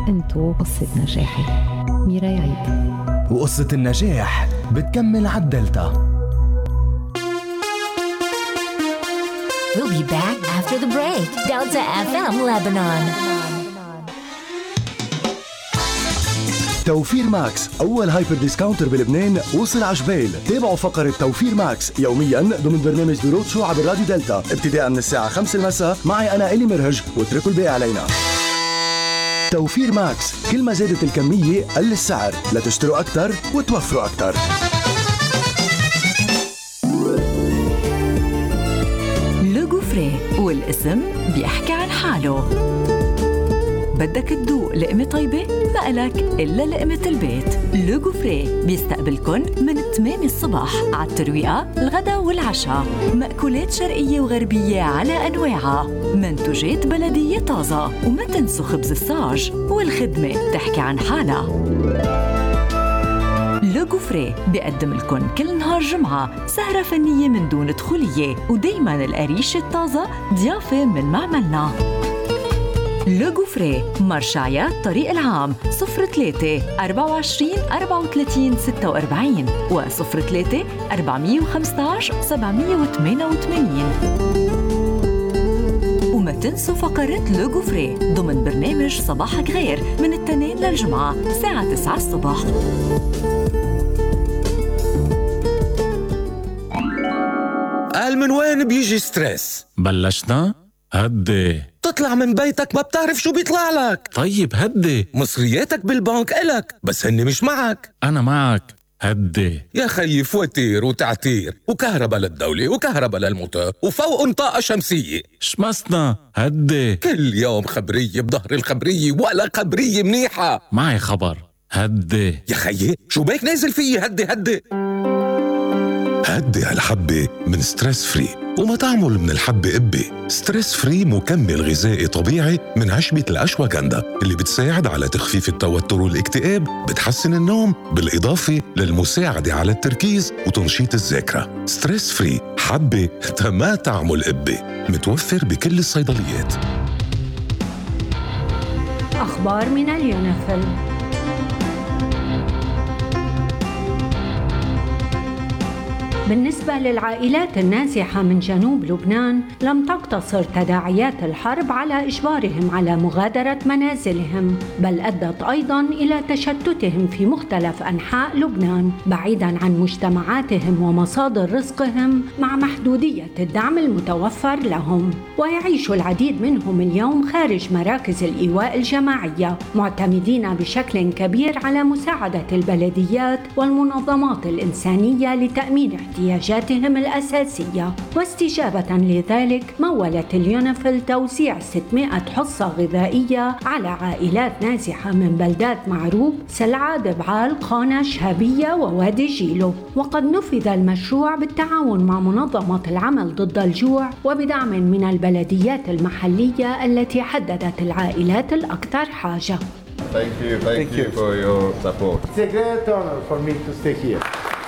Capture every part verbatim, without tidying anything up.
انتو قصة نجاحي. ميراي عيد. وقصة النجاح بتكمل عالدلتا. We'll be back after the break. Delta إف إم Lebanon. توفير ماكس أول هايبر ديسكاونتر بلبنان وصل عجبال. تابعوا فقرة توفير ماكس يومياً ضمن برنامج دروت شو عبر راديو دلتا ابتداء من الساعة خمسة المساء معي أنا إلي مرهج، واتركوا الباقي علينا. توفير ماكس، كل ما زادت الكمية قل السعر، لتشتروا أكتر وتوفروا أكتر. لو غوفري، والاسم بيحكي عن حاله. بدك تدوق لقمة طيبة؟ ما إلك إلا لقمة البيت. لو غوفري بيستقبلكن من ثمانية الصبح على الترويقة، الغداء والعشاء. مأكولات شرقية وغربية على أنواعها، منتوجات بلدية طازة، وما تنسوا خبز الصاج، والخدمة تحكي عن حالها. لو غوفري بيقدم لكم كل نهار جمعة سهرة فنية من دون دخولية، ودايما القريش الطازة ضيافة من معملنا. لو غوفري، مرشعيات طريق العام صفر ثلاثة أربعة وعشرين أربعة وثلاثين ستة وأربعين و صفر ثلاثة أربعمية وخمسة عشر سبعمية وثمانية وثمانين. وما تنسوا فقرة لو غوفري ضمن برنامج صباحك غير من الاثنين للجمعة الساعة تسعة الصبح. قال من وين بيجي ستريس؟ بلشنا؟ هدي. تطلع من بيتك ما بتعرف شو بيطلع لك. طيب هدي. مصرياتك بالبنك إلك بس هن مش معك. أنا معك. هدي يا خيي، فواتير وتعتير وكهرباء للدولة وكهرباء للموتور وفوق طاقة شمسية. شمسنا. هدي. كل يوم خبرية بظهر الخبرية ولا خبرية منيحة. معي خبر. هدي. يا خيي شو بيك نازل فيي؟ هدي هدي هدي هالحبة من ستريس فري، وما تعمل من الحبة قبة. ستريس فري مكمل غذائي طبيعي من عشبة الأشواغندا اللي بتساعد على تخفيف التوتر والاكتئاب، بتحسن النوم، بالإضافة للمساعدة على التركيز وتنشيط الذاكرة. ستريس فري حبة ما تعمل قبة، متوفر بكل الصيدليات. أخبار من اليونيفيل. بالنسبة للعائلات النازحة من جنوب لبنان، لم تقتصر تداعيات الحرب على إجبارهم على مغادرة منازلهم، بل أدت أيضاً إلى تشتتهم في مختلف أنحاء لبنان بعيداً عن مجتمعاتهم ومصادر رزقهم، مع محدودية الدعم المتوفر لهم. ويعيش العديد منهم اليوم خارج مراكز الإيواء الجماعية، معتمدين بشكل كبير على مساعدة البلديات والمنظمات الإنسانية لتأمين احتياجاتهم الأساسية. واستجابة لذلك مولت اليونيفيل توزيع ستمائة حصة غذائية على عائلات نازحة من بلدات معروب، سلعة، دبعال، قانا، شهابية ووادي جيلو. وقد نفذ المشروع بالتعاون مع منظمة العمل ضد الجوع وبدعم من البلديات المحلية التي حددت العائلات الأكثر حاجة. Thank you, thank, thank you for your support. It's a great honor for me to stay here.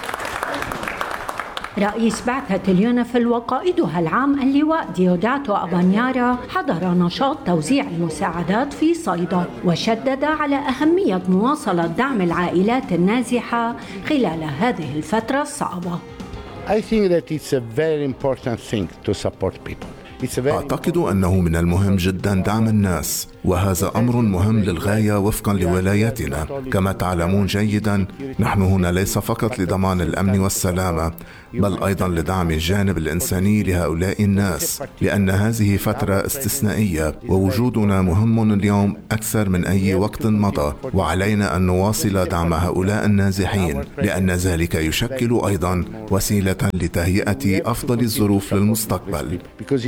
رئيس بعثة اليونيفيل وقائدها العام اللواء ديوداتو أبانيارا حضر نشاط توزيع المساعدات في صيدا، وشدد على أهمية مواصلة دعم العائلات النازحة خلال هذه الفترة الصعبة. I think that it's a very important thing to support people. أعتقد أنه من المهم جدا دعم الناس، وهذا أمر مهم للغاية وفقا لولاياتنا. كما تعلمون جيدا، نحن هنا ليس فقط لضمان الأمن والسلامة، بل أيضا لدعم الجانب الإنساني لهؤلاء الناس، لأن هذه فترة استثنائية ووجودنا مهم اليوم أكثر من أي وقت مضى، وعلينا أن نواصل دعم هؤلاء النازحين، لأن ذلك يشكل أيضا وسيلة لتهيئة أفضل الظروف للمستقبل.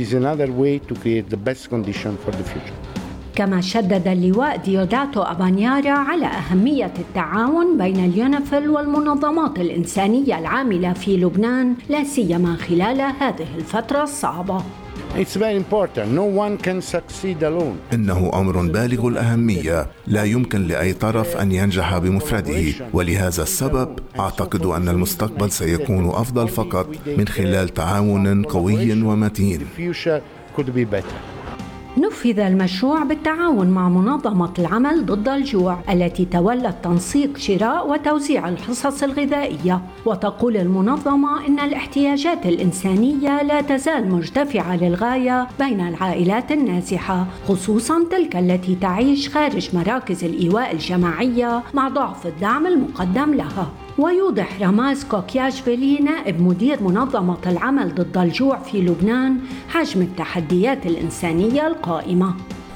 كما شدد اللواء ديوداتو أبانيارا على أهمية التعاون بين اليونيفيل والمنظمات الإنسانية العاملة في لبنان، لا سيما خلال هذه الفترة الصعبة. It's very important. No one can succeed alone. إنه أمر بالغ الأهمية، لا يمكن لأي طرف أن ينجح بمفرده، ولهذا السبب أعتقد أن المستقبل سيكون أفضل فقط من خلال تعاون قوي ومتين. نفذ المشروع بالتعاون مع منظمة العمل ضد الجوع التي تولت تنسيق شراء وتوزيع الحصص الغذائية. وتقول المنظمة إن الاحتياجات الإنسانية لا تزال مرتفعة للغاية بين العائلات النازحة، خصوصاً تلك التي تعيش خارج مراكز الإيواء الجماعية مع ضعف الدعم المقدم لها. ويوضح راماز كوكياشفيلي نائب مدير منظمة العمل ضد الجوع في لبنان حجم التحديات الإنسانية القائمة.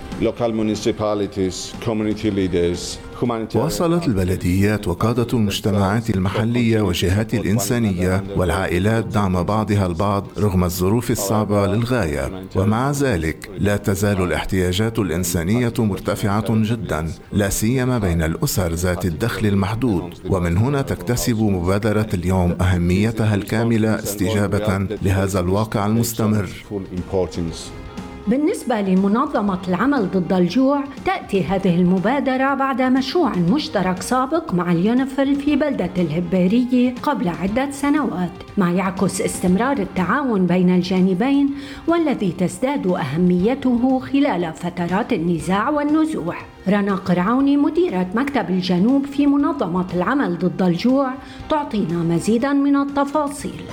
واصلت البلديات وقادة المجتمعات المحلية والجهات الإنسانية والعائلات دعم بعضها البعض رغم الظروف الصعبة للغاية، ومع ذلك لا تزال الاحتياجات الإنسانية مرتفعة جدا، لا سيما بين الأسر ذات الدخل المحدود. ومن هنا تكتسب مبادرة اليوم أهميتها الكاملة استجابة لهذا الواقع المستمر. بالنسبة لمنظمة العمل ضد الجوع، تأتي هذه المبادرة بعد مشروع مشترك سابق مع اليونيفيل في بلدة الهبارية قبل عدة سنوات، ما يعكس استمرار التعاون بين الجانبين والذي تزداد أهميته خلال فترات النزاع والنزوح. رنا قرعوني مديرة مكتب الجنوب في منظمة العمل ضد الجوع تعطينا مزيدا من التفاصيل.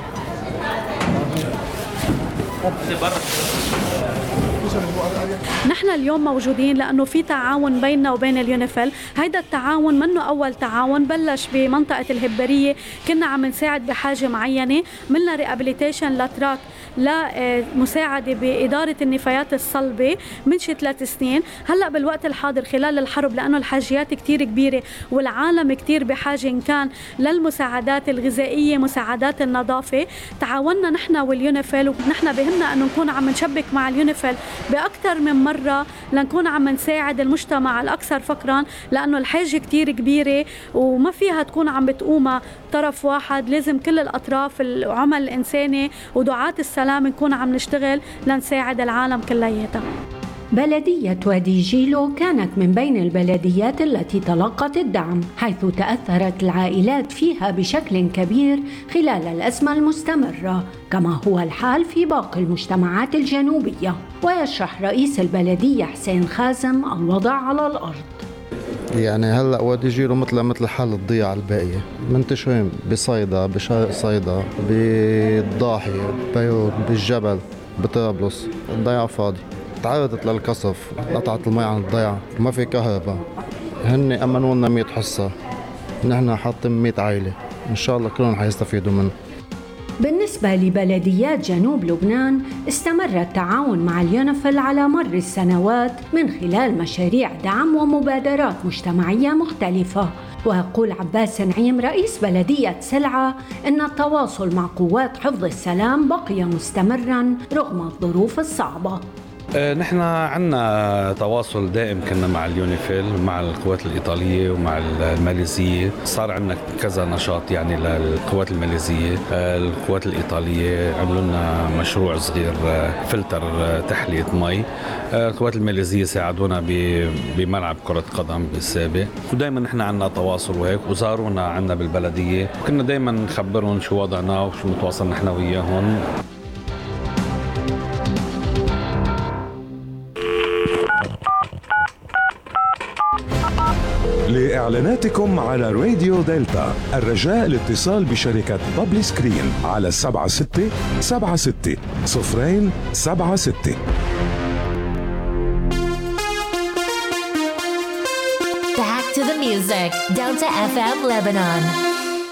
نحن اليوم موجودين لأنه في تعاون بيننا وبين اليونيفيل. هيدا التعاون منه أول تعاون، بلش بمنطقة الهبارية، كنا عم نساعد بحاجة معينة، ملنا ريابيليتيشن لتراك لمساعدة بإدارة النفايات الصلبة من شي ثلاث سنين. هلأ بالوقت الحاضر خلال الحرب، لأنه الحاجيات كتير كبيرة والعالم كتير بحاجة إن كان للمساعدات الغذائية، مساعدات النظافة، تعاوننا نحن واليونيفيل. ونحن بهمنا أنه نكون عم نشبك مع اليونيفيل بأكثر من مرة لنكون عم نساعد المجتمع الأكثر فقراً، لأنه الحاجة كتير كبيرة وما فيها تكون عم بتقوم طرف واحد. لازم كل الأطراف، العمل الإنساني ودعاة السلام، نكون عم نشتغل لنساعد العالم كلياتها. بلدية وادي جيلو كانت من بين البلديات التي تلقت الدعم، حيث تأثرت العائلات فيها بشكل كبير خلال الأزمة المستمرة، كما هو الحال في باقي المجتمعات الجنوبية. ويشرح رئيس البلدية حسين خازم الوضع على الأرض. يعني هلأ وادي جيلو مثل مثل حال الضيعة الباقية، منتشرين بصيدا، بشرق صيدا، بالضاحية، بيروت، بالجبل، بطرابلس. الضيعة فاضي، تعرضت للقصف، قطعت المي عن الضيعة، ما في كهرباء. هن أمنوا لنا مية حصة، نحن حاطين مية عائلة، إن شاء الله كلهم حيستفيدوا منه. بالنسبة لبلديات جنوب لبنان، استمر التعاون مع اليونيفيل على مر السنوات من خلال مشاريع دعم ومبادرات مجتمعية مختلفة. ويقول عباس نعيم رئيس بلدية سلعة إن التواصل مع قوات حفظ السلام بقي مستمراً رغم الظروف الصعبة. نحن عنا تواصل دائم كنا مع اليونيفيل، مع القوات الإيطالية ومع الماليزية. صار عنا كذا نشاط يعني للقوات الماليزية. القوات الإيطالية عملوا لنا مشروع صغير فلتر تحلية مي. القوات الماليزية ساعدونا بملعب كرة قدم بالسابق. ودائما نحن عنا تواصل وهيك، وزارونا عنا بالبلدية، وكنا دائما نخبرهم شو وضعنا وشو متواصل نحن وياهم. لإعلاناتكم على راديو دلتا الرجاء الاتصال بشركة بابلي سكرين على سبعة ستة سبعة ستة صفرين سبعة ستة. Back to the music. Delta إف إم Lebanon.